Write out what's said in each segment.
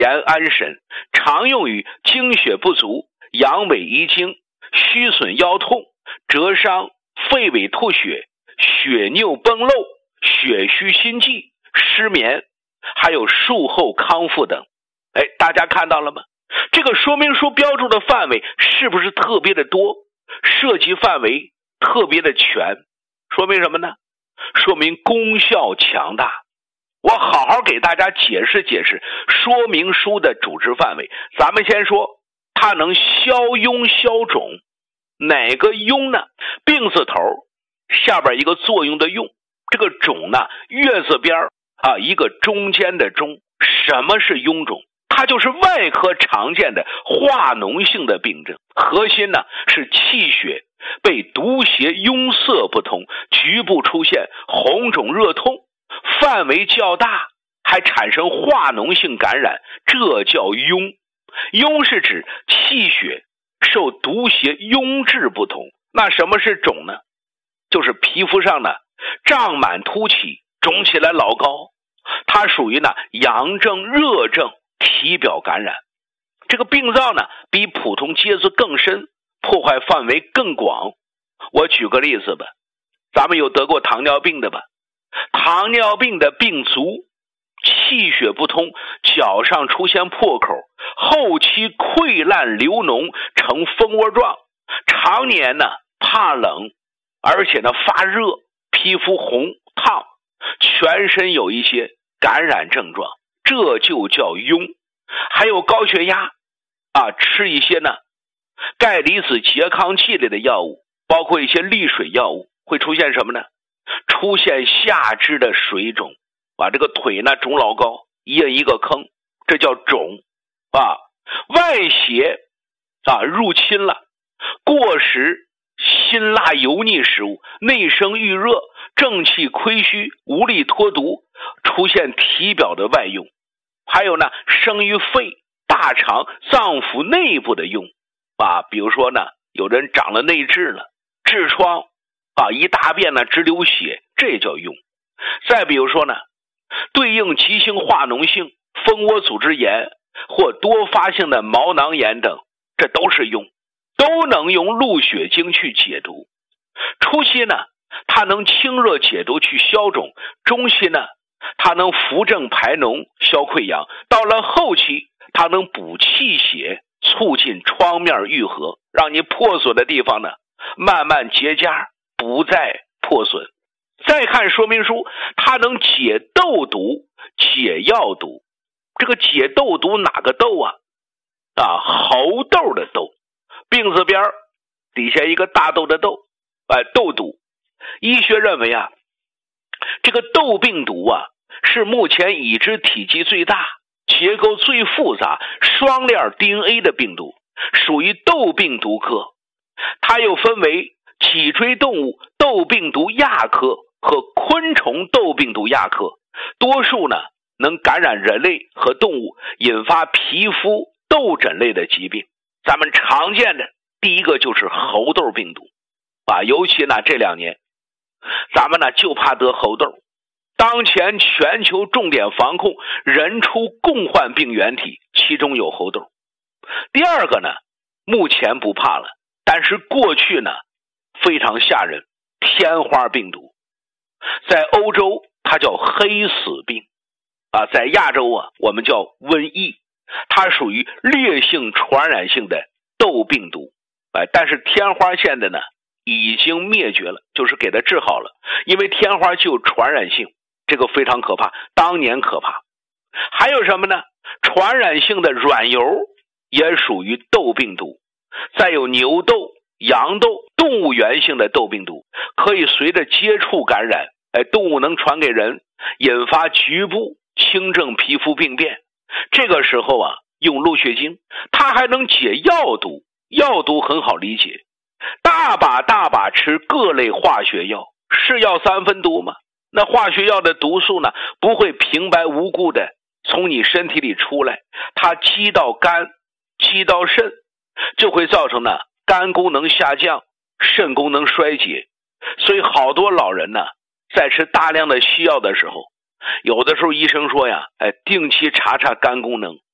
延安神，常用于精血不足、阳痿遗精、虚损腰痛、折伤、肺痿吐血、血尿崩漏、血虚心悸、失眠，还有术后康复等。大家看到了吗？这个说明书标注的范围是不是特别的多，涉及范围特别的全？说明什么呢？说明功效强大。我好好给大家解释解释说明书的主治范围。咱们先说它能消痈消肿。哪个痈呢？病字头下边一个作用的用，这个肿呢，月字边一个中间的中。什么是臃肿？它就是外科常见的化脓性的病症，核心呢是气血被毒邪壅塞不通，局部出现红肿热痛，范围较大，还产生化脓性感染，这叫痈。痈是指气血受毒邪壅滞不通。那什么是肿呢？就是皮肤上呢胀满凸起，肿起来老高，它属于呢阳症热症，体表感染。这个病灶呢比普通疖子更深，破坏范围更广。我举个例子吧，咱们有得过糖尿病的吧？糖尿病的病足，气血不通，脚上出现破口，后期溃烂流脓呈蜂窝状，常年呢怕冷，而且呢发热，皮肤红烫，全身有一些感染症状，这就叫痈。还有高血压吃一些呢钙离子拮抗剂类的药物，包括一些利水药物，会出现什么呢？出现下肢的水肿，把这个腿呢肿老高，一人一个坑，这叫肿。外邪入侵了，过食辛辣油腻食物，内生郁热，正气亏虚，无力脱毒，出现体表的外痈。还有呢生于肺、大肠、脏腑内部的痈比如说呢有人长了内痔了，痔疮一大便呢直流血，这也叫痈。再比如说呢对应急性化脓性蜂窝组织炎或多发性的毛囊炎等，这都是痈，都能用鹿血精去解毒。初期呢它能清热解毒去消肿，中期呢它能扶正排脓消溃疡，到了后期它能补气血，促进疮面愈合，让你破损的地方呢慢慢结痂，不再破损。再看说明书，它能解痘毒、解药毒。这个解痘毒哪个痘猴痘的痘，病字边底下一个大豆的豆，痘毒。医学认为这个痘病毒是目前已知体积最大、结构最复杂、双链 DNA 的病毒，属于痘病毒科。它又分为脊椎动物痘病毒亚科和昆虫痘病毒亚科，多数呢能感染人类和动物，引发皮肤痘疹类的疾病。咱们常见的第一个就是猴痘病毒尤其呢这2年咱们呢就怕得猴痘。当前全球重点防控人畜共患病原体，其中有猴痘。第二个呢目前不怕了，但是过去呢非常吓人，天花病毒。在欧洲它叫黑死病在亚洲我们叫瘟疫。它属于烈性传染性的痘病毒但是天花现在呢已经灭绝了，就是给它治好了，因为天花具有传染性，这个非常可怕，当年可怕。还有什么呢？传染性的软疣也属于痘病毒。再有牛痘、羊痘，动物源性的痘病毒，可以随着接触感染，动物能传给人，引发局部轻症皮肤病变。这个时候用鹿血精，它还能解药毒，药毒很好理解，大把吃各类化学药，是药三分毒吗？那化学药的毒素呢不会平白无故的从你身体里出来，它积到肝，积到肾，就会造成呢肝功能下降，肾功能衰竭。所以好多老人呢在吃大量的西药的时候，有的时候医生说定期查查肝功能，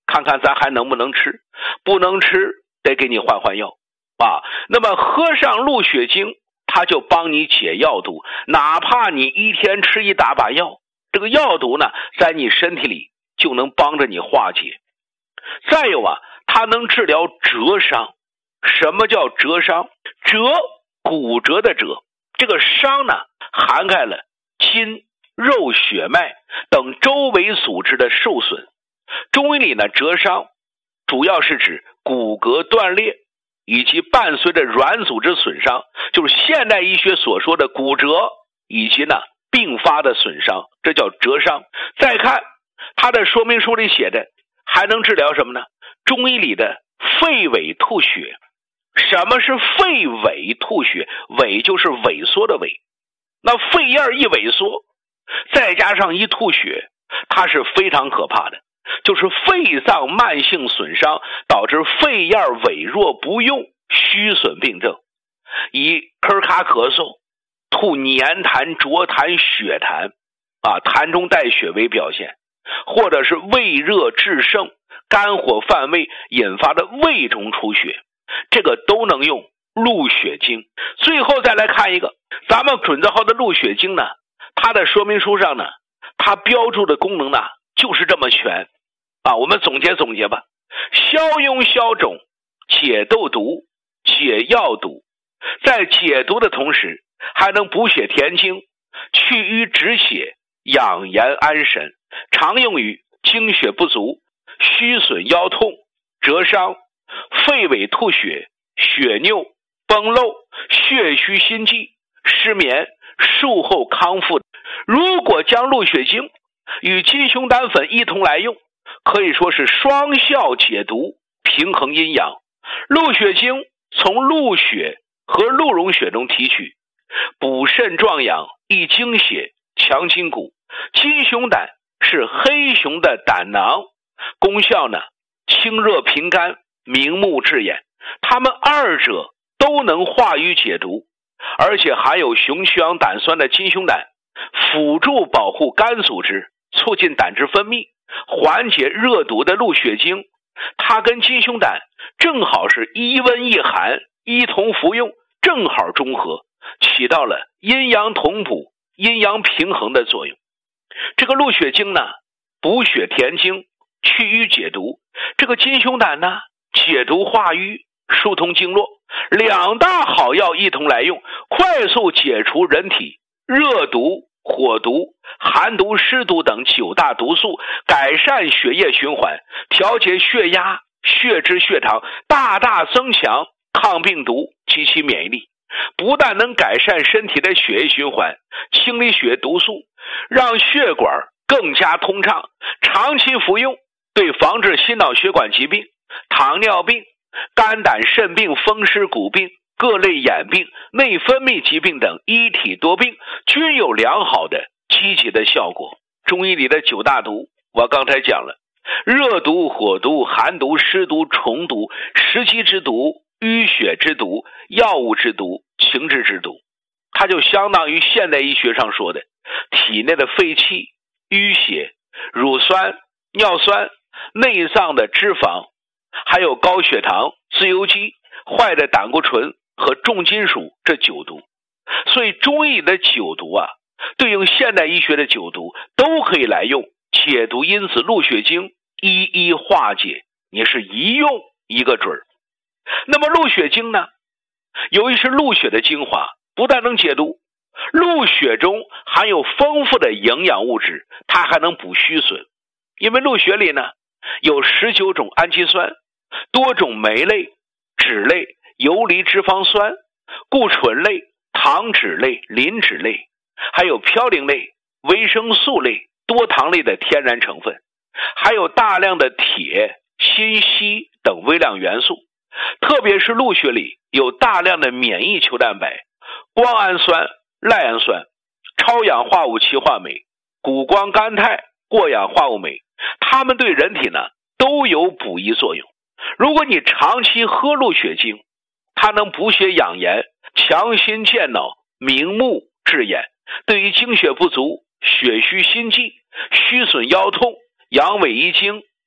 看看咱还能不能吃，不能吃得给你换换药啊。那么喝上鹿血精，它就帮你解药毒，哪怕你一天吃一大把药，这个药毒呢在你身体里就能帮着你化解。再有啊，它能治疗折伤。什么叫折伤？折，骨折的折，这个伤呢涵盖了筋、肉、血脉等周围组织的受损。中医里呢，折伤主要是指骨骼断裂以及伴随着软组织损伤，就是现代医学所说的骨折以及呢并发的损伤，这叫折伤。再看它的说明书里写的还能治疗什么呢？中医里的肺痿吐血。什么是肺痿吐血？痿就是萎缩的痿，那肺叶一萎缩，再加上一吐血，它是非常可怕的，就是肺脏慢性损伤，导致肺叶萎弱不用，虚损病症，以咳卡咳嗽、吐黏痰、浊痰、血痰痰中带血为表现，或者是胃热炽盛、肝火犯胃引发的胃中出血，这个都能用鹿血精。最后再来看一个，咱们准字号的鹿血精呢，它的说明书上呢，它标注的功能呢就是这么全我们总结总结吧。消痈消肿，解痘毒，解药毒，在解毒的同时还能补血填精，去瘀止血，养颜安神，常用于精血不足、虚损腰痛、折伤、肺痿吐血、血尿、崩漏、血虚心悸、失眠、术后康复。如果将鹿血精与金熊胆粉一同来用，可以说是双效解毒，平衡阴阳。鹿血精从鹿血和鹿茸血中提取，补肾壮阳，益精血，强筋骨。金熊胆是黑熊的胆囊，功效呢清热平肝，明目治眼。它们二者都能化瘀解毒，而且含有雄曲氧胆酸的金熊胆辅助保护肝组织，促进胆汁分泌，缓解热毒的鹿血精，它跟金熊胆正好是一温一寒，一同服用，正好中和，起到了阴阳同补、阴阳平衡的作用。这个鹿血精呢，补血填精，去瘀解毒；这个金熊胆呢，解毒化瘀，疏通经络。两大好药一同来用，快速解除人体热毒、火毒、寒毒、湿毒等9大毒素，改善血液循环，调节血压、血脂、血糖，大大增强抗病毒及其免疫力。不但能改善身体的血液循环，清理血毒素，让血管更加通畅，长期服用对防治心脑血管疾病、糖尿病、肝胆肾病、风湿骨病、各类眼病、内分泌疾病等一体多病均有良好的积极的效果。中医里的9大毒我刚才讲了，热毒、火毒、寒毒、湿毒、虫毒、食积之毒、淤血之毒、药物之毒、情志之毒，它就相当于现代医学上说的体内的废气、淤血、乳酸、尿酸、内脏的脂肪，还有高血糖、自由基、坏的胆固醇和重金属这9毒。所以中医的9毒对应现代医学的9毒都可以来用解毒因子鹿血精，一一化解，你是一用一个准儿。那么鹿血精呢，由于是鹿血的精华，不但能解毒，鹿血中含有丰富的营养物质，它还能补虚损。因为鹿血里呢有19种氨基酸，多种酶类、脂类、游离脂肪酸、固醇类、糖脂类、磷脂类，还有嘌呤类、维生素类、多糖类的天然成分，还有大量的铁、锌、硒等微量元素。特别是鹿血里有大量的免疫球蛋白、胱氨酸、赖氨酸、超氧化物歧化酶、谷胱甘肽、过氧化物酶，它们对人体呢都有补益作用。如果你长期喝鹿血精，它能补血养颜，强心健脑，明目治眼，对于精血不足、血虚心悸、虚损腰痛、阳痿遗精、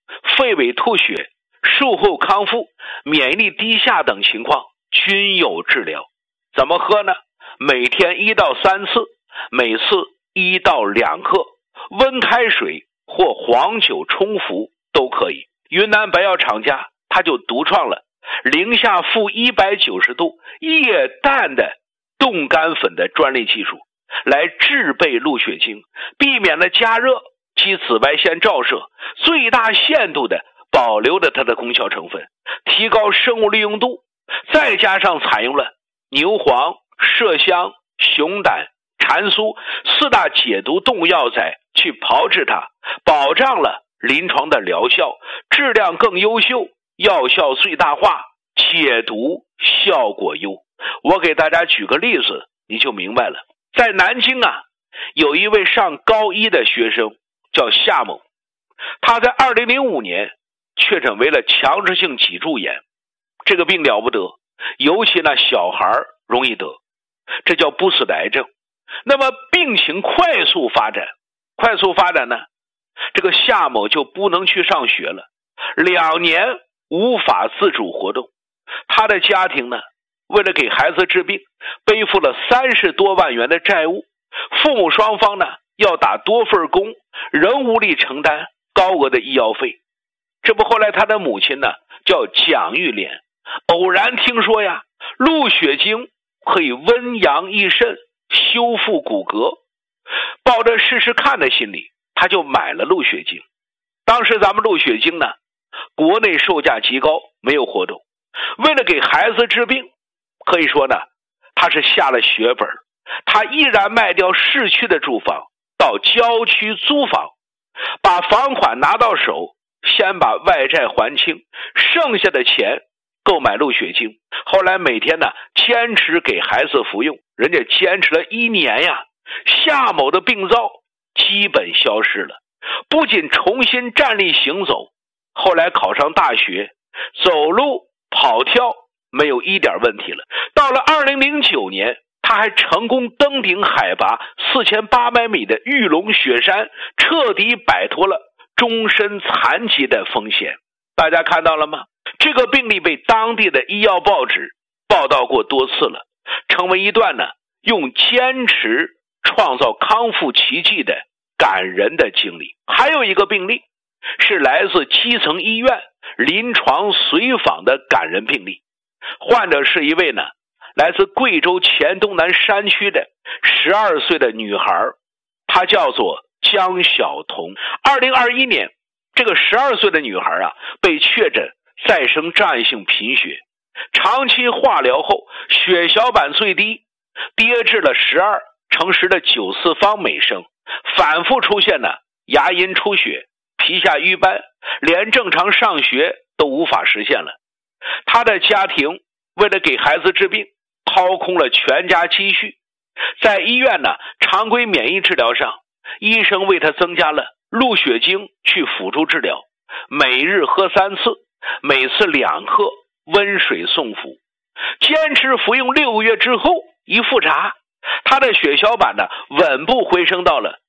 肺萎吐血、术后康复、免疫力低下等情况均有治疗。怎么喝呢？每天1到3次，每次1到2克，温开水或黄酒冲服都可以。云南白药厂家它就独创了零下-190度液氮的冻干粉的专利技术，来制备鹿血精，避免了加热及紫外线照射，最大限度的保留了它的功效成分，提高生物利用度。再加上采用了牛黄、麝香、熊胆、蟾酥4大解毒动物药材去炮制它，保障了临床的疗效，质量更优秀，药效最大化，解毒效果优。我给大家举个例子，你就明白了。在南京有一位上高1的学生叫夏某，他在2005年确诊为了强直性脊柱炎，这个病了不得，尤其小孩容易得，这叫不死的癌症。那么病情快速发展呢，这个夏某就不能去上学了，2年无法自主活动。他的家庭呢，为了给孩子治病，背负了30多万元的债务，父母双方呢要打多份工，仍无力承担高额的医药费。这不后来他的母亲呢叫蒋玉莲，偶然听说鹿血精可以温阳益肾、修复骨骼，抱着试试看的心理，他就买了鹿血精。当时咱们鹿血精呢，国内售价极高，没有活动。为了给孩子治病，可以说呢，他是下了血本，他毅然卖掉市区的住房，到郊区租房，把房款拿到手，先把外债还清，剩下的钱购买鹿血精。后来每天呢，坚持给孩子服用，人家坚持了1年夏某的病灶基本消失了，不仅重新站立行走，后来考上大学，走路跑跳没有一点问题了。到了2009年，他还成功登顶海拔4800米的玉龙雪山，彻底摆脱了终身残疾的风险。大家看到了吗？这个病例被当地的医药报纸报道过多次了，成为一段用坚持创造康复奇迹的感人的经历。还有一个病例是来自基层医院临床随访的感人病例，患者是一位来自贵州黔东南山区的12岁的女孩，她叫做江晓彤。2021年，这个12岁的女孩被确诊再生障碍性贫血，长期化疗后血小板最低跌至了12×10的9次方每升，反复出现牙龈出血、皮下瘀斑，连正常上学都无法实现了。他的家庭为了给孩子治病，掏空了全家积蓄。在医院常规免疫治疗上，医生为他增加了鹿血精去辅助治疗，每日喝3次，每次2克，温水送服。坚持服用6个月之后，一复查，他的血小板稳步回升到了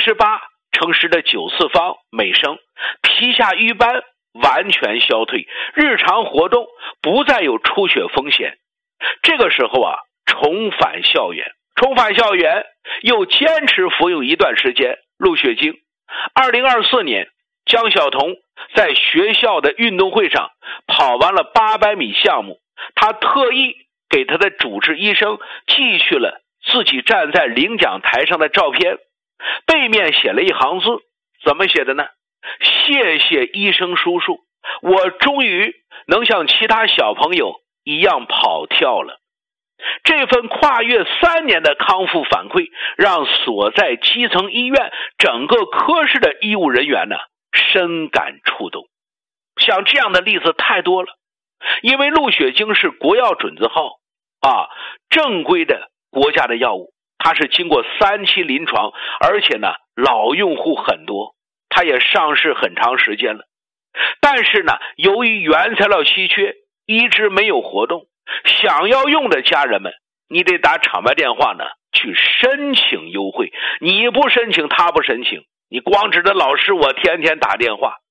78×10的9次方每升，皮下瘀斑完全消退，日常活动不再有出血风险。这个时候重返校园又坚持服用一段时间鹿血精。2024年，江晓彤在学校的运动会上跑完了800米项目，他特意给他的主治医生寄去了自己站在领奖台上的照片，背面写了一行字，怎么写的呢？谢谢医生叔叔，我终于能像其他小朋友一样跑跳了。这份跨越3年的康复反馈，让所在基层医院整个科室的医务人员深感触动。像这样的例子太多了，因为鹿血精是国药准字号正规的国家的药物，它是经过3期临床，而且老用户很多，它也上市很长时间了。但是由于原材料稀缺，一直没有活动，想要用的家人们，你得打厂外电话去申请优惠。你不申请，他不申请，你光指着老师我天天打电话，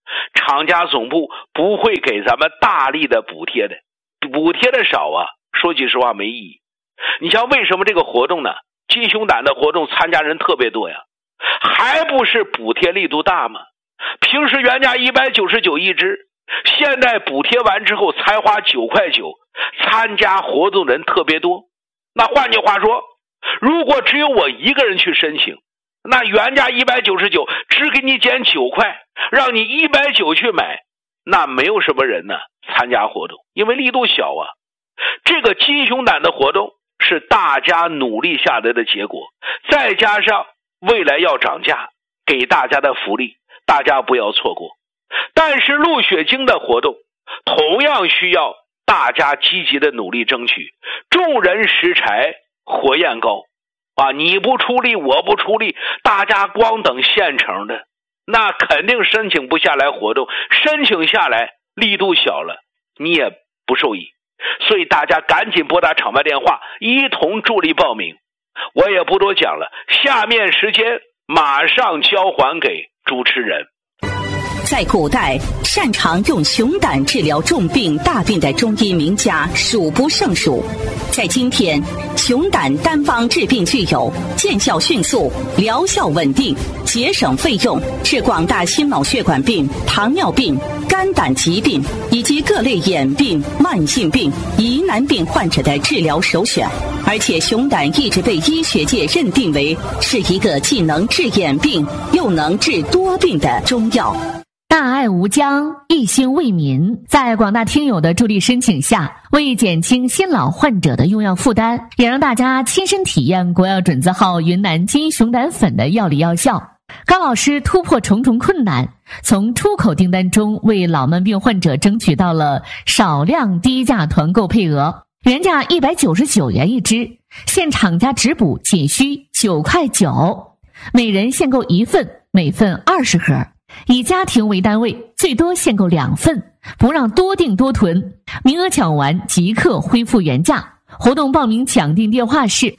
厂家总部不会给咱们大力的补贴的，补贴的少啊，说句实话没意义。你像为什么这个活动呢？金熊胆的活动参加人特别多呀，还不是补贴力度大吗？平时原价199一只，现在补贴完之后才花9块9，参加活动人特别多。那换句话说，如果只有我一个人去申请，那原价199只给你减9块，让你190去买，那没有什么人呢参加活动，因为力度小啊。这个金熊胆的活动是大家努力下来的结果，再加上未来要涨价，给大家的福利，大家不要错过。但是鹿血精的活动同样需要大家积极的努力争取，众人拾柴火焰高啊！你不出力，我不出力，大家光等现成的，那肯定申请不下来活动，申请下来力度小了，你也不受益。所以大家赶紧拨打厂外电话，一同助力报名。我也不多讲了，下面时间马上交还给主持人。 在古代，擅长用熊胆治疗重病大病的中医名家数不胜数。在今天，熊胆单方治病具有见效迅速、疗效稳定、节省费用，是广大心脑血管病、糖尿病、肝胆疾病以及各类眼病、慢性病、疑难病患者的治疗首选。而且熊胆一直被医学界认定为是一个既能治眼病又能治多病的中药。 大爱无疆，一心为民，在广大听友的助力申请下，为减轻新老患者的用药负担，也让大家亲身体验国药准字号云南金熊胆粉的药理药效。高老师突破重重困难，从出口订单中为老慢病患者争取到了少量低价团购配额，原价199元一支，现厂家直补仅需9块9，每人限购1份，每份20盒。以家庭为单位，最多限购2份，不让多订多囤，名额抢完即刻恢复原价。活动报名抢订电话是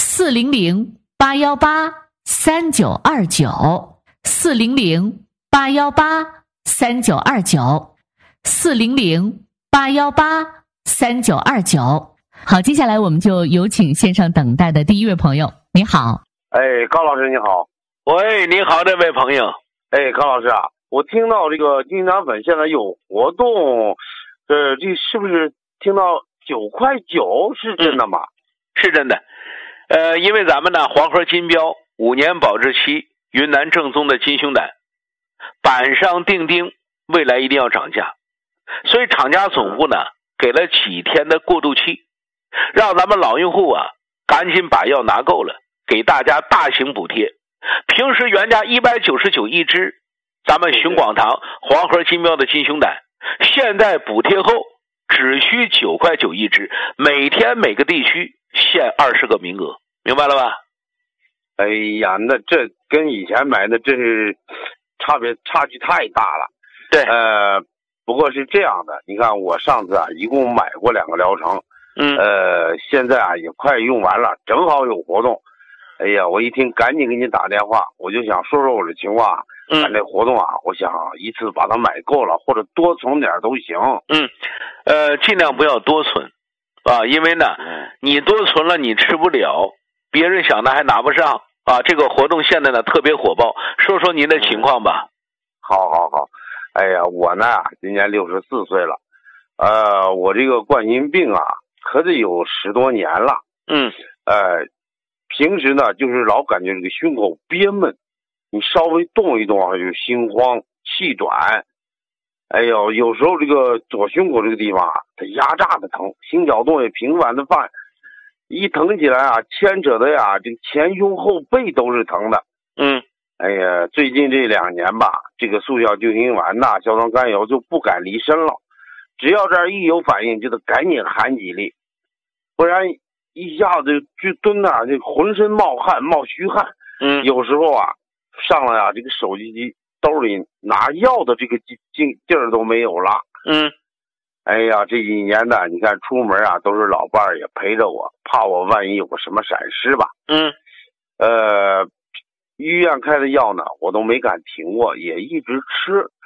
400-818-3929，400-818-3929。好，接下来我们就有请线上等待的第一位朋友。你好。 高老师你好。 喂，你好，这位朋友。 高老师啊，我听到这个金熊胆粉现在有活动，这是不是听到9块9是真的吗？ 是真的。因为咱们呢黄河金标5年保质期，云南正宗的金熊胆，板上钉钉，未来一定要涨价，所以厂家总部呢给了几天的过渡期，让咱们老用户啊赶紧把药拿够了，给大家大型补贴。平时原价199一支，咱们熊广堂黄河金标的金熊胆，现在补贴后只需9块9一支，每天每个地区限20个名额，明白了吧？ 哎呀，那这跟以前买的这是差距太大了。 对， 不过是这样的，你看我上次啊一共买过2个疗程，现在啊也快用完了，正好有活动。哎呀，我一听赶紧给你打电话，我就想说说我的情况。咱这活动啊，我想一次把它买够了，或者多存点都行。 尽量不要多存啊，因为呢，你多存了你吃不了，别人想的还拿不上啊。这个活动现在呢特别火爆，说说您的情况吧。 好。哎呀，我呢今年64岁了，我这个冠心病啊，可得有10多年了。平时呢就是老感觉这个胸口憋闷，你稍微动一动啊就心慌气短。哎呦，有时候这个左胸口这个地方啊，它压榨的疼，心绞动也频繁的犯，一疼起来啊，牵扯的呀，这个前胸后背都是疼的。哎呀，最近这2年吧，这个速效救心丸呐、硝酸甘油就不敢离身了，只要这儿一有反应就得赶紧含几粒，不然一下子就蹲那儿，就浑身冒汗冒虚汗。有时候啊上了呀这个手机兜里拿药的这个劲儿都没有了。哎呀，这几年呢，你看出门啊都是老伴儿也陪着我，怕我万一有个什么闪失吧。医院开的药呢我都没敢停过，也一直吃。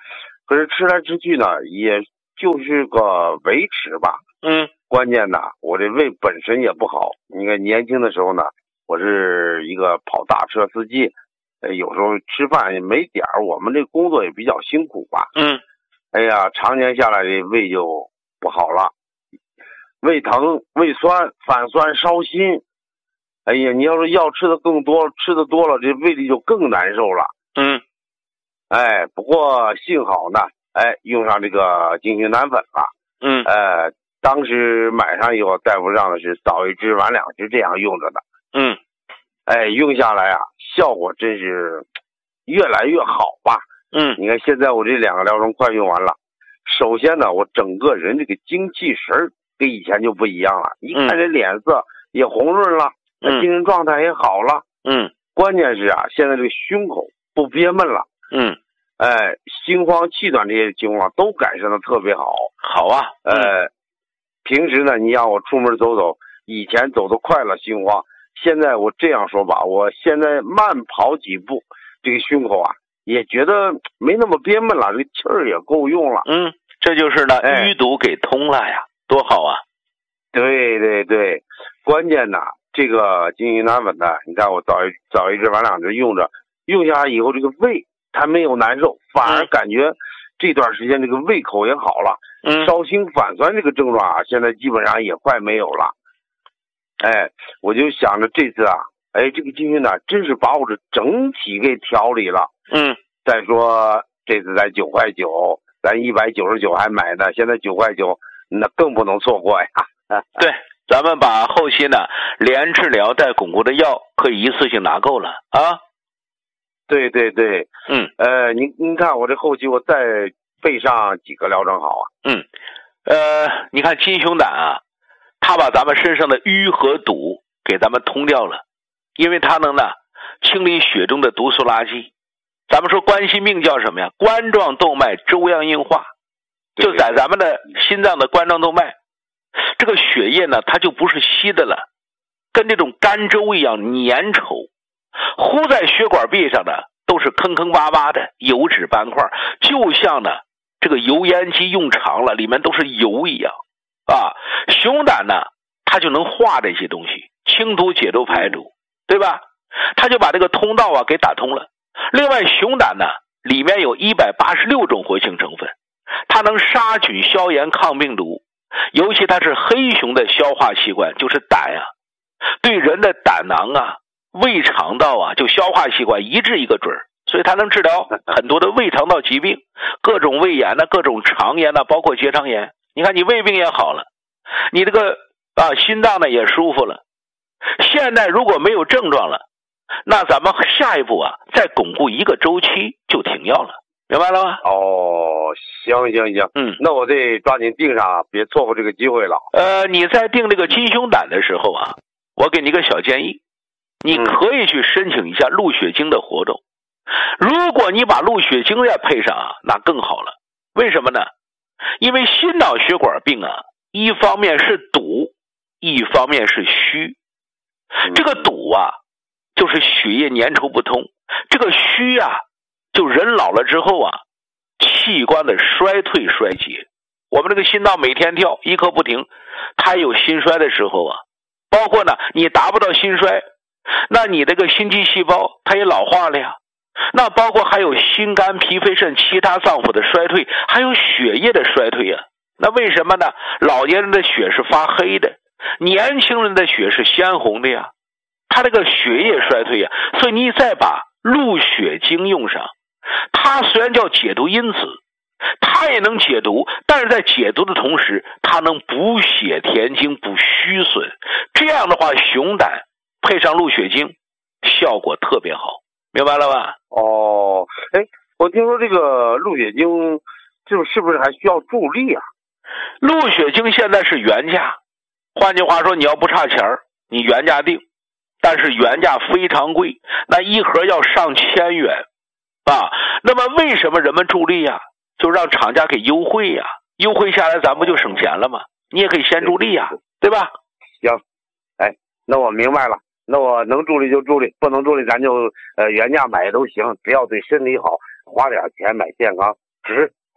可是吃来吃去呢，也就是个维持吧。关键呢，我这胃本身也不好。你看年轻的时候呢，我是一个跑大车司机，有时候吃饭也没点儿，我们这工作也比较辛苦吧。哎呀，常年下来这胃就不好了，胃疼、胃酸、反酸、烧心。哎呀，你要是药吃的更多，吃的多了，这胃里就更难受了。哎，不过幸好呢，用上这个金星胆粉了。当时买上以后，大夫让的是早1支晚2支这样用着的。用下来啊，效果真是越来越好吧。你看现在我这2个疗程快用完了。首先呢，我整个人这个精气神跟以前就不一样了，一看这脸色也红润了，精神状态也好了。关键是啊，现在这个胸口不憋闷了。心慌气短这些情况都改善的特别好。 好啊。 平时呢，你让我出门走走，以前走得快了心慌，现在我这样说吧，我现在慢跑几步，这个胸口啊也觉得没那么憋闷了，这气儿也够用了。 这就是呢，淤堵给通了呀，多好啊！ 对对对，关键呢，这个金星胆粉呢，你看我早1支晚2支用着，用下来以后，这个胃它没有难受，反而感觉这段时间这个胃口也好了。烧心反酸这个症状啊，现在基本上也快没有了。我就想着这次啊，这个金星胆真是把我这整体给调理了。再说这次才9块9，咱199还买呢，现在9块9，那更不能错过呀。 对，咱们把后期呢连治疗带巩固的药可以一次性拿够了啊。 对对对。您看我这后期我再备上几个疗程好啊。 你看金熊胆啊，它把咱们身上的瘀和堵给咱们通掉了，因为它能呢清理血中的毒素垃圾。咱们说冠心病叫什么呀？冠状动脉粥样硬化，就在咱们的心脏的冠状动脉，这个血液呢它就不是稀的了，跟这种干粥一样粘稠，糊在血管壁上的都是坑坑洼洼的油脂斑块，就像呢这个油烟机用长了里面都是油一样啊。熊胆呢它就能化这些东西，清毒解毒排毒，对吧？它就把这个通道啊给打通了。另外熊胆呢里面有186种活性成分，它能杀菌消炎抗病毒，尤其它是黑熊的消化器官，就是胆啊，对人的胆囊啊胃肠道啊就消化器官一治一个准，所以它能治疗很多的胃肠道疾病，各种胃炎各种肠炎包括结肠炎。你看你胃病也好了，你这个心脏呢也舒服了。现在如果没有症状了，那咱们下一步再巩固1个周期就停药了，明白了吗？ 行，那我得抓紧定上，别错过这个机会了。 你在定这个金熊胆的时候我给你个小建议，你可以去申请一下鹿血精的活动。如果你把鹿血精再配上那更好了。为什么呢？因为心脑血管病一方面是堵，一方面是虚。这个堵就是血液粘稠不通，这个虚就人老了之后器官的衰退衰竭。我们这个心脏每天跳一刻不停，它有心衰的时候包括呢你达不到心衰，那你这个心肌细胞它也老化了呀。那包括还有心肝脾肺肾其他脏腑的衰退，还有血液的衰退那为什么呢？老年人的血是发黑的，年轻人的血是鲜红的呀，他这个血液衰退所以你再把鹿血精用上，它虽然叫解毒因子，它也能解毒，但是在解毒的同时它能补血填精补虚损，这样的话熊胆配上鹿血精效果特别好，明白了吧？ 我听说这个鹿血精是不是还需要助力鹿血精现在是原价，换句话说你要不差钱你原价定，但是原价非常贵，那一盒要上千元那么为什么人们助力就让厂家给优惠优惠下来咱不就省钱了吗？你也可以先助力对吧？ 行，那我明白了，那我能助力就助力，不能助力咱就原价买都行，只要对身体好，花点钱买健康值。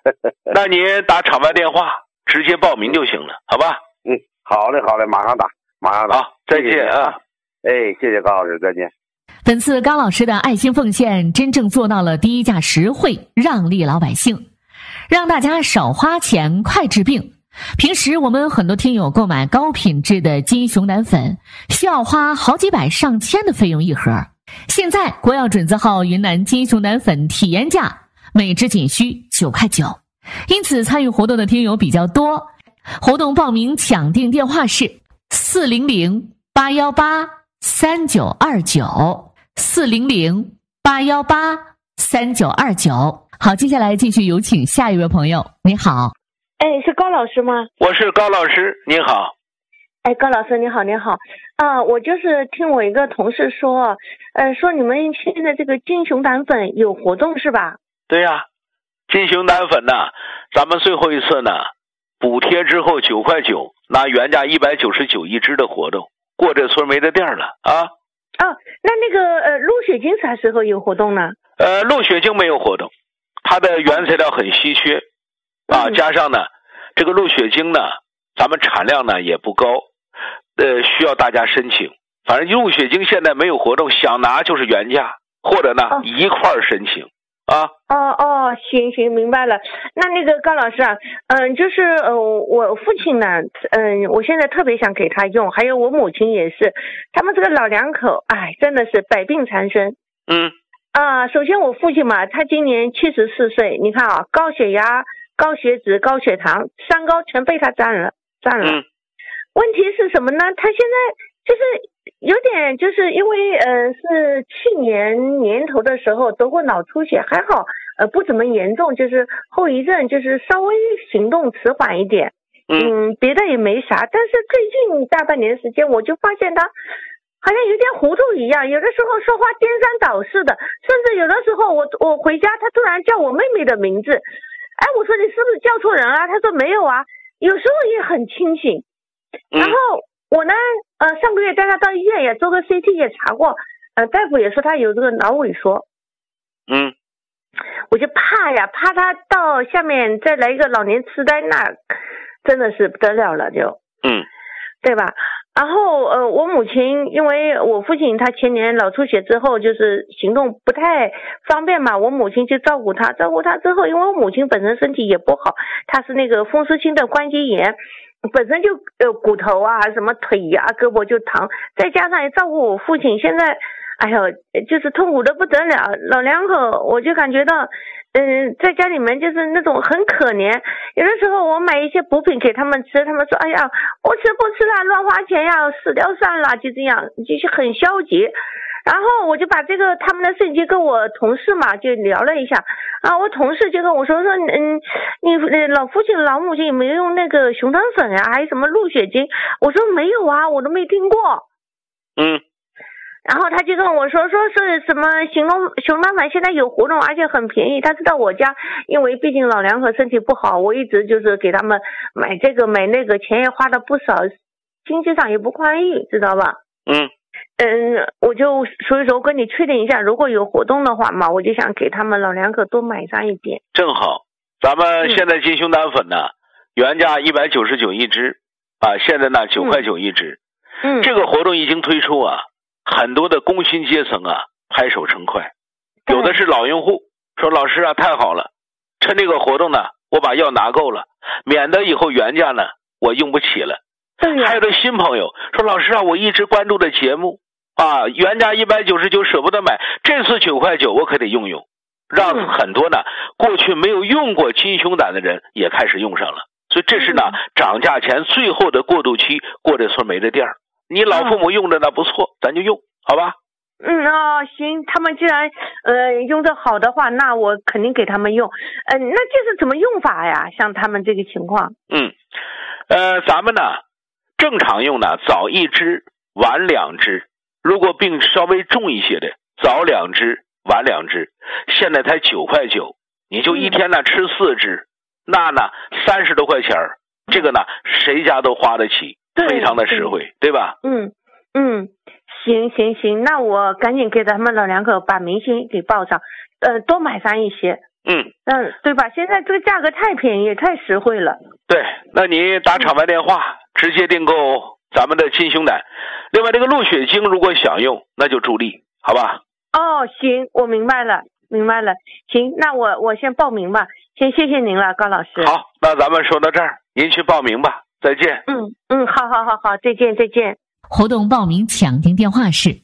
那您打场外电话直接报名就行了，好吧？ 好嘞，马上打。 好，再见啊！ 谢谢高老师，再见。 本次高老师的爱心奉献真正做到了低价实惠，让利老百姓，让大家少花钱快治病。平时我们很多听友购买高品质的金熊胆粉，需要花好几百上千的费用一盒。现在国药准字号云南金熊胆粉体验价每支仅需9块9，因此参与活动的听友比较多。活动报名抢订电话是400-818-3929，400-818-3929。好，接下来继续有请下一位朋友。你好。 是高老师吗？ 我是高老师，你好。 高老师你好，我就是听我一个同事说，说你们现在这个金熊胆粉有活动是吧？ 对呀，金熊胆粉呢，咱们最后一次呢，补贴之后9块9，拿原价199一支的活动，过这村没得店了啊。 那个鹿血精啥时候有活动呢？ 鹿血精没有活动，它的原材料很稀缺啊，加上呢，这个鹿血精呢，咱们产量呢也不高，需要大家申请。反正鹿血精现在没有活动，想拿就是原价，或者呢一块儿申请啊。 行，明白了。那个高老师啊，就是我父亲呢，我现在特别想给他用，还有我母亲也是，他们这个老两口，真的是百病缠身。首先我父亲嘛，他今年74岁，你看啊，高血压、高血脂、高血糖，3高全被他占了。问题是什么呢？他现在就是有点，就是因为是去年年头的时候得过脑出血，还好不怎么严重，就是后遗症，就是稍微行动迟缓一点。别的也没啥。但是最近大半年时间，我就发现他好像有点糊涂一样，有的时候说话颠三倒四的，甚至有的时候我回家，他突然叫我妹妹的名字，我说你是不是叫错人啊？他说没有啊，有时候也很清醒。然后我呢，上个月带他到医院也做个 CT 也查过，大夫也说他有这个脑萎缩。我就怕他到下面再来一个老年痴呆，那真的是不得了了就。对吧？然后我母亲，因为我父亲他前年脑出血之后，就是行动不太方便嘛，我母亲就照顾他之后，因为我母亲本身身体也不好，她是那个风湿性的关节炎，本身就骨头啊什么腿啊胳膊就疼，再加上也照顾我父亲，现在就是痛苦的不得了。老两口我就感觉到在家里面就是那种很可怜，有的时候我买一些补品给他们吃，他们说哎呀不吃了，乱花钱呀，死掉算了，就这样，就是很消极。然后我就把这个他们的事情跟我同事嘛就聊了一下，我同事就跟我说你老父亲老母亲有没有用那个熊胆粉啊，还有什么鹿血精？我说没有啊，我都没听过。然后他就跟我说是什么熊胆粉现在有活动，而且很便宜。他知道我家因为毕竟老两口身体不好，我一直就是给他们买这个买那个，钱也花的不少，经济上也不宽裕，知道吧？我就所以说跟你确定一下，如果有活动的话嘛，我就想给他们老两口多买上一点。 正好，咱们现在金熊胆粉呢，原价199一支现在呢9块9一支。这个活动一经推出很多的工薪阶层拍手称快，有的是老用户说老师太好了，趁这个活动呢，我把药拿够了，免得以后原价呢我用不起了。还有的新朋友说老师我一直关注的节目原价199舍不得买，这次9块9我可得用，让很多呢过去没有用过金熊胆的人也开始用上了。所以这是呢涨价前最后的过渡期，过这村没这店儿。你老父母用着呢不错，咱就用，好吧？ 行，他们既然用着好的话，那我肯定给他们用。那这是怎么用法呀？像他们这个情况。 咱们呢正常用呢，早1支晚2支，如果病稍微重一些的，早2支晚2支。现在才9块9，你就一天呢吃4支，那呢30多块钱，这个呢谁家都花得起，非常的实惠，对吧？ 行，那我赶紧给他们老两口把明星给报上，多买上一些。 对吧？现在这个价格太便宜，太实惠了。 对，那你打场外电话，直接订购咱们的金熊胆。另外，这个鹿血精如果想用，那就助力，好吧？ 哦，行，我明白了。行，那我先报名吧。先谢谢您了，高老师。 好，那咱们说到这儿，您去报名吧。再见。 好，再见。 活动报名抢订电话是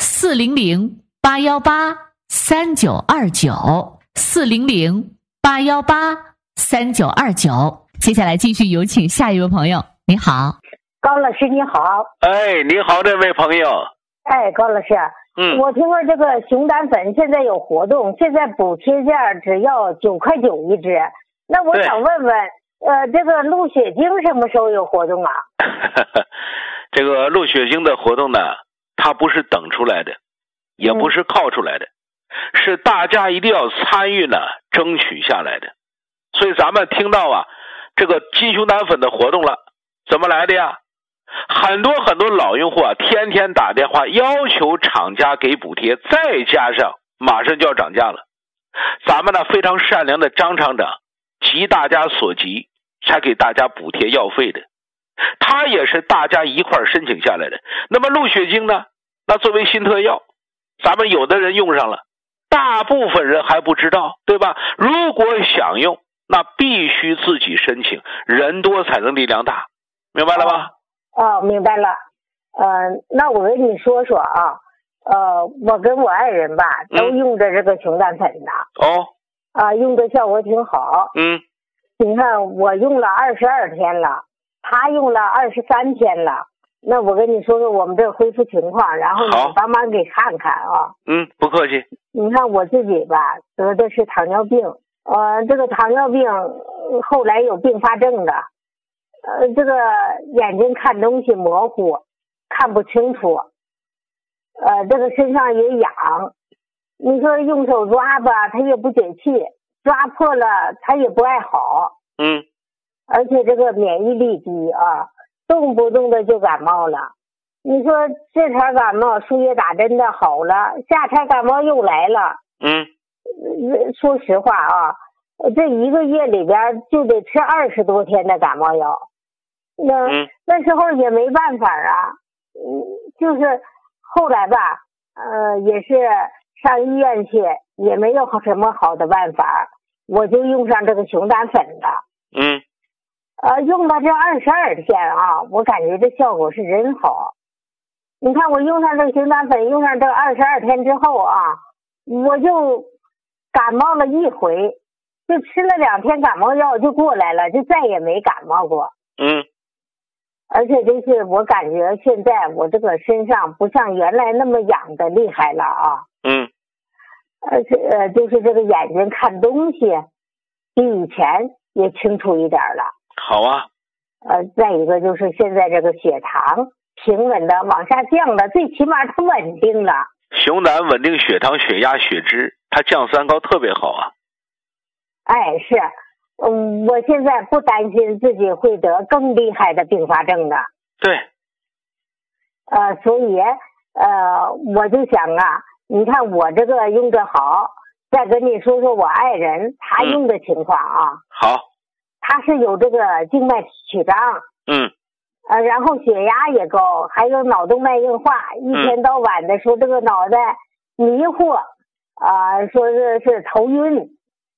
400-818-3929，400-818-3929。接下来继续有请下一位朋友。你好， 高老师你好。 哎，你好，这位朋友。 哎，高老师，我听说这个熊胆粉现在有活动，现在补贴价只要9块9一支。那我想问问，这个鹿血精什么时候有活动啊？ 这个鹿血精的活动呢，它不是等出来的，也不是靠出来的，是大家一定要参与呢，争取下来的。所以咱们听到啊，这个金熊胆粉的活动了，怎么来的呀？很多老用户啊，天天打电话要求厂家给补贴，再加上马上就要涨价了。咱们呢非常善良的张厂长，急大家所急，才给大家补贴药费的。他也是大家一块申请下来的。那么鹿血精呢？那作为新特药，咱们有的人用上了，大部分人还不知道，对吧？如果想用，那必须自己申请，人多才能力量大，明白了吗？ 明白了。那我跟你说说啊，我跟我爱人吧，都用着这个熊胆粉呢。用的效果挺好。你看我用了22天了，他用了23天了。那我跟你说说我们这恢复情况，然后你帮忙给看看啊。 不客气。 你看我自己吧，得的是糖尿病，这个糖尿病后来有并发症的，这个眼睛看东西模糊，看不清楚，这个身上也痒，你说用手抓吧，它也不解气，抓破了它也不爱好。而且这个免疫力低啊，动不动的就感冒了。你说这茬感冒输液打针的好了，下茬感冒又来了。说实话啊，这1个月里边就得吃20多天的感冒药。那时候也没办法啊，就是后来吧，也是上医院去，也没有什么好的办法，我就用上这个熊胆粉了。用了这22天啊，我感觉这效果是真好。你看我用上这个熊胆粉，用上这22天之后啊，我就感冒了一回，就吃了2天感冒药就过来了，就再也没感冒过。而且就是我感觉现在我这个身上不像原来那么痒的厉害了啊。而且就是这个眼睛看东西比以前也清楚一点了。 好啊。 再一个就是现在这个血糖平稳的往下降了，最起码它稳定了。 熊胆稳定血糖、血压、血脂，它降三高特别好啊。 是。我现在不担心自己会得更厉害的并发症的。 对。 所以我就想啊，你看我这个用着好，再跟你说说我爱人他用的情况啊。 好。 他是有这个静脉曲张。然后血压也高，还有脑动脉硬化，一天到晚的说这个脑袋迷糊，说是头晕。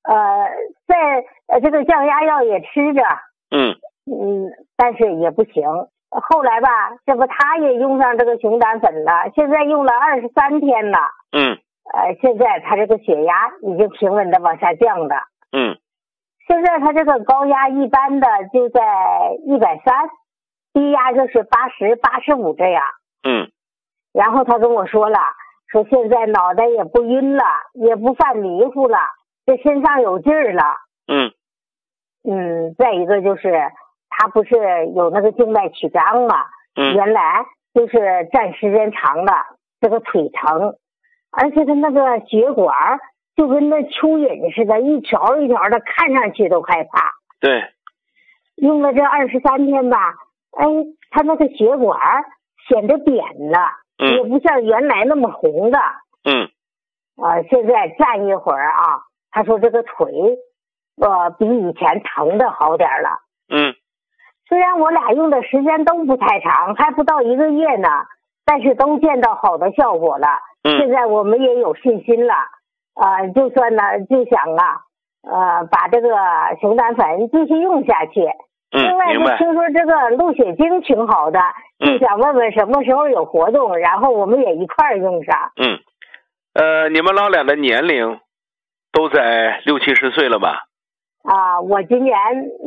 在这个降压药也吃着。但是也不行。后来吧，这不他也用上这个熊胆粉了，现在用了23天了。现在他这个血压已经平稳的往下降的。现在他这个高压一般的就在130，低压就是80、85这样。然后他跟我说了，说现在脑袋也不晕了，也不犯迷糊了，这身上有劲儿了。再一个就是他不是有那个静脉曲张嘛，原来就是站时间长了，这个腿疼，而且他那个血管就跟那蚯蚓似的，一条一条的，看上去都害怕。 对。 用了这23天吧，他那个血管显得扁了，也不像原来那么红的。现在站一会儿啊， 他说这个腿比以前疼的好点了。虽然我俩用的时间都不太长，还不到1个月呢，但是都见到好的效果了。现在我们也有信心了，就算呢就想把这个熊胆粉继续用下去。另外就听说这个鹿血精挺好的，就想问问什么时候有活动，然后我们也一块儿用上。 你们老俩的年龄都在60、70岁了吧？ 我今年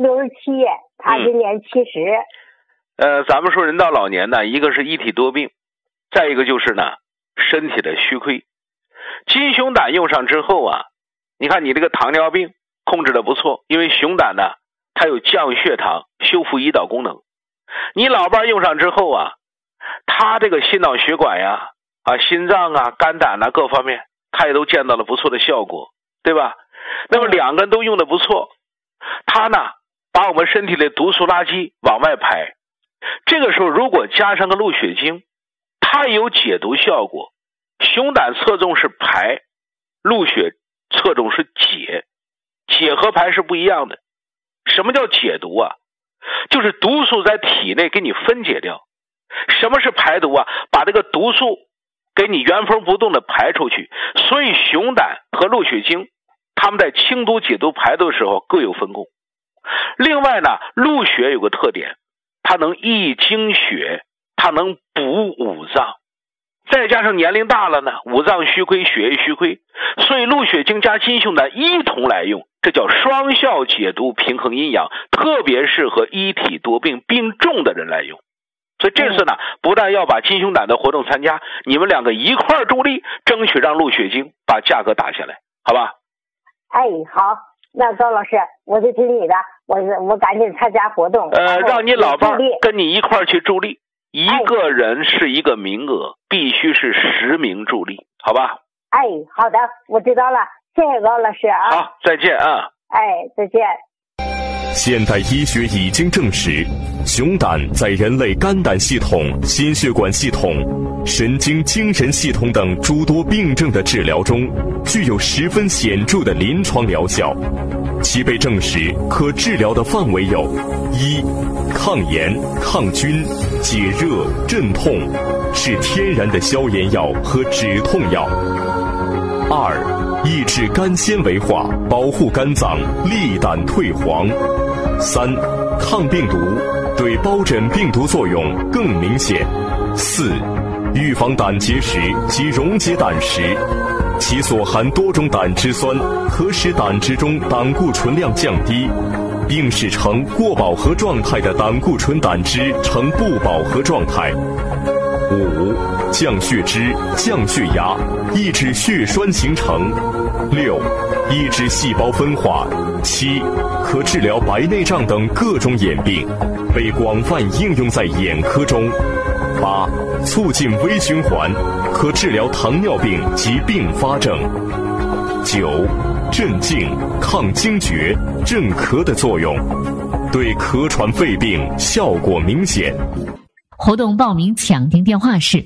67，他今年70。 咱们说人到老年呢，一个是一体多病，再一个就是呢身体的虚亏。金熊胆用上之后啊，你看你这个糖尿病控制的不错，因为熊胆呢它有降血糖、修复胰岛功能。你老伴用上之后啊，他这个心脑血管呀、心脏啊、肝胆啊各方面，他也都见到了不错的效果，对吧？那么两个人都用的不错，他呢把我们身体的毒素垃圾往外排。这个时候如果加上个鹿血精，它也有解毒效果。熊胆侧重是排，鹿血侧重是解，解和排是不一样的。什么叫解毒啊？就是毒素在体内给你分解掉。什么是排毒啊？把这个毒素给你原封不动的排出去。所以熊胆和鹿血精他们在清毒解毒排毒的时候各有分工。另外呢，鹿血有个特点，它能益精血，它能补五脏。再加上年龄大了呢，五脏虚亏，血液虚亏，所以鹿血精加金熊胆一同来用，这叫双效解毒，平衡阴阳，特别适合一体多病病重的人来用。所以这次呢，不但要把金熊胆的活动参加，你们两个一块儿助力，争取让鹿血精把价格打下来，好吧？ 好，那高老师，我就听你的，我赶紧参加活动。 让你老伴跟你一块儿去助力，一个人是一个名额，必须是10名助力，好吧？ 好的，我知道了，谢谢高老师啊。 好，再见啊。 再见。 现代医学已经证实，熊胆在人类肝胆系统、心血管系统、神经精神系统等诸多病症的治疗中，具有十分显著的临床疗效。其被证实可治疗的范围有：一、抗炎、抗菌、解热、镇痛，是天然的消炎药和止痛药；二、抑制肝纤维化，保护肝脏，利胆退黄；三、抗病毒，对疱疹病毒作用更明显；四、预防胆结石及溶解胆石，其所含多种胆汁酸可使胆汁中胆固醇量降低，并使呈过饱和状态的胆固醇胆汁呈不饱和状态。五、降血脂、降血压，抑制血栓形成。六、抑制细胞分化。七、可治疗白内障等各种眼病，被广泛应用在眼科中。八、促进微循环，可治疗糖尿病及并发症。九、镇静、抗惊厥、镇咳的作用，对咳喘肺病效果明显。 活动报名抢订电话是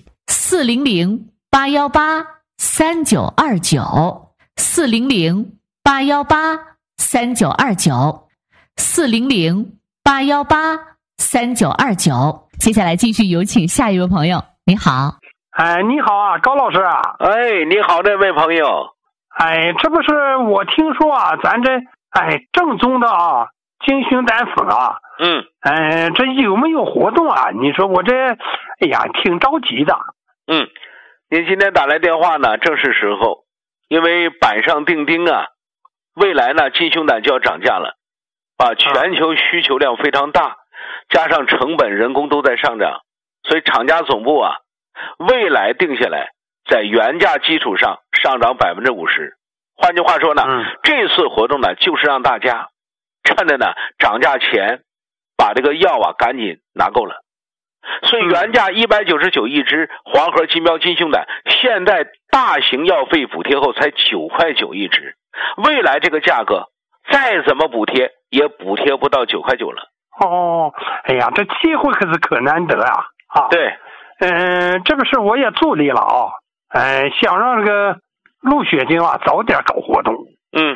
400-818-3929，400-818-3929。接下来继续有请下一位朋友。你好。 你好啊，高老师啊。 你好，这位朋友。 这不是我听说啊，咱这正宗的金熊胆粉啊。这有没有活动啊？你说我这挺着急的。 您今天打来电话呢，正是时候，因为板上钉钉啊，未来呢金熊胆就要涨价了，全球需求量非常大，加上成本人工都在上涨，所以厂家总部未来定下来在原价基础上上涨50%。换句话说呢，这次活动呢就是让大家趁着呢涨价前把这个药赶紧拿够了。所以原价199一支黄河金标金熊胆，现在大型药费补贴后才9块9一支，未来这个价格再怎么补贴也补贴不到9块9了。 这机会可是可难得啊！ 对， 这个事我也助力了想让这个鹿血精早点搞活动。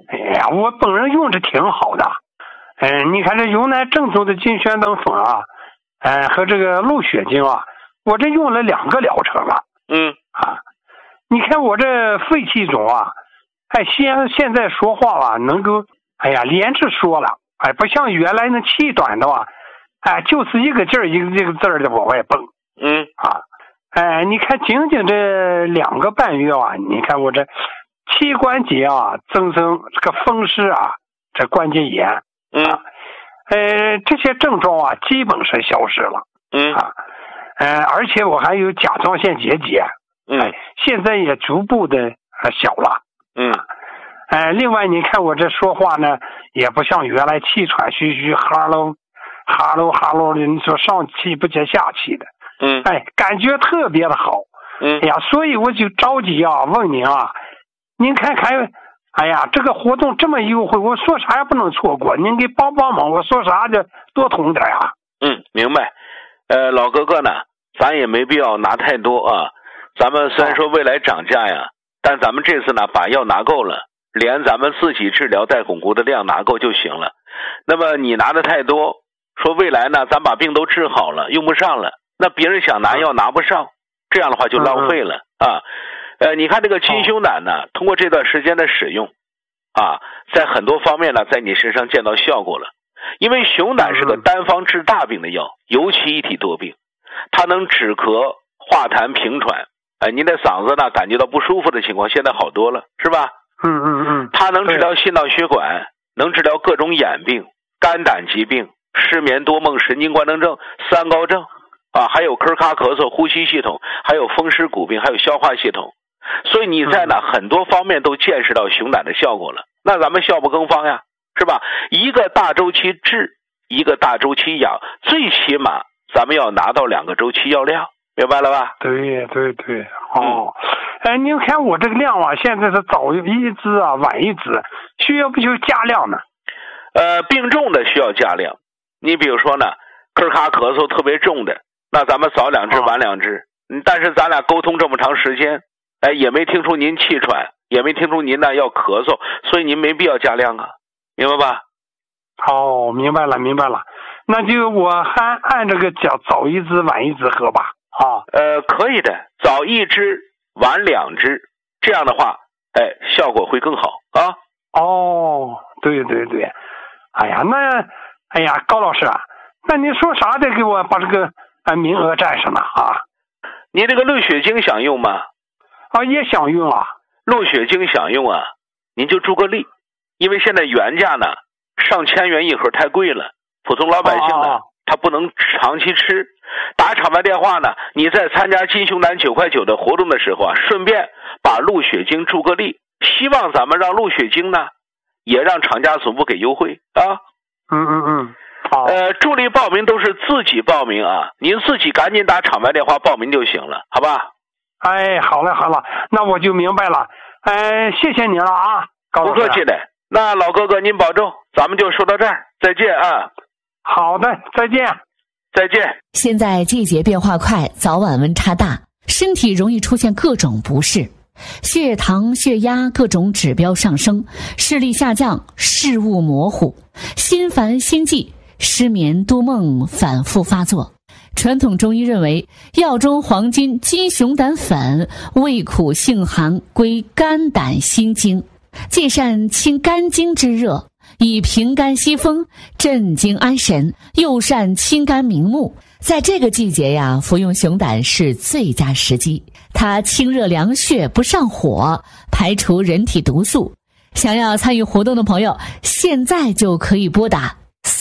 哎呀，我本人用着挺好的。你看这云南正宗的金旋灯粉啊，和这个鹿血精啊，我这用了2个疗程了。你看我这肺气肿啊，现在说话吧，能够连着说了，不像原来那气短的话，就是一个劲儿一个字儿的往外蹦。你看仅仅这2个半月啊，你看我这膝关节啊增生这个风湿啊，这关节炎。这些症状啊基本是消失了。而且我还有甲状腺结节。现在也逐步的小了。另外你看我这说话呢，也不像原来气喘吁吁，哈喽的，你说上气不接下气的。感觉特别的好。所以我就着急啊，问您啊，您看看，这个活动这么优惠，我说啥也不能错过，您给帮忙，我说啥就多通点啊。 明白。老哥哥呢，咱也没必要拿太多啊。咱们虽然说未来涨价呀，但咱们这次呢把药拿够了，连咱们自己治疗带巩固的量拿够就行了。那么你拿的太多，说未来呢咱把病都治好了，用不上了，那别人想拿药拿不上，这样的话就浪费了啊。你看这个金胸胆呢，通过这段时间的使用啊，在很多方面呢在你身上见到效果了。因为熊胆是个单方治大病的药，尤其一体多病，它能止咳化痰平喘。您的嗓子呢感觉到不舒服的情况现在好多了，是吧？它能治疗心脑血管，能治疗各种眼病、肝胆疾病、失眠多梦、神经官能症、三高症啊，还有咳咔咳嗽、呼吸系统，还有风湿骨病，还有消化系统。所以你在呢很多方面都见识到熊胆的效果了。那咱们效不更方呀，是吧？一个大周期治，一个大周期养，最起码咱们要拿到2个周期药量，明白了吧？ 对。您看我这个量啊，现在是早一支啊，晚一支，需要不需要加量呢？ 病重的需要加量。你比如说呢，咳咔咳嗽特别重的，那咱们早2支晚2支。但是咱俩沟通这么长时间，也没听出您气喘，也没听出您呢要咳嗽，所以您没必要加量啊，明白吧？ 明白了。那就我还按这个早一支晚一支喝吧。 可以的，早1支晚2支，这样的话效果会更好啊。 对。高老师啊，那你说啥得给我把这个名额占上呢啊？ 你这个鹿血精想用吗？ 也想用啊。 鹿血精想用啊，您就注个例，因为现在原价呢上千元1盒太贵了，普通老百姓呢他不能长期吃。打场外电话呢，你在参加金熊胆9块9的活动的时候啊，顺便把鹿血精注个例，希望咱们让鹿血精呢也让厂家总部给优惠啊。助力报名都是自己报名啊，您自己赶紧打场外电话报名就行了，好吧？ 好了，那我就明白了。谢谢您了啊，高老师。 不客气的。那老哥哥您保重，咱们就说到这儿，再见啊。 好的，再见。 现在季节变化快，早晚温差大，身体容易出现各种不适，血糖、血压各种指标上升，视力下降，视物模糊，心烦心悸，失眠多梦反复发作。传统中医认为，药中黄金金熊胆粉味苦性寒，归肝胆心经，既善清肝经之热，以平肝息风，镇惊安神，又善清肝明目。在这个季节呀，服用熊胆是最佳时机。它清热凉血，不上火，排除人体毒素。想要参与活动的朋友，现在就可以拨打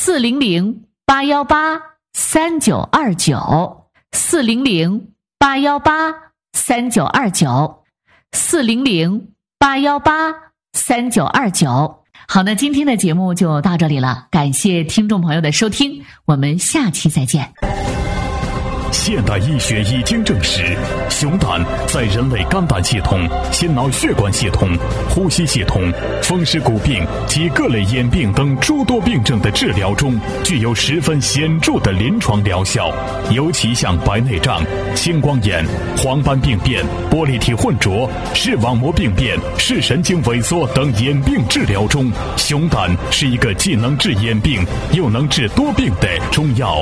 400-818-3929，400-818-3929。好，那今天的节目就到这里了，感谢听众朋友的收听，我们下期再见。 现代医学已经证实，熊胆在人类肝胆系统、心脑血管系统、呼吸系统、风湿骨病及各类眼病等诸多病症的治疗中，具有十分显著的临床疗效。尤其像白内障、青光眼、黄斑病变、玻璃体混浊、视网膜病变、视神经萎缩等眼病治疗中，熊胆是一个既能治眼病又能治多病的中药。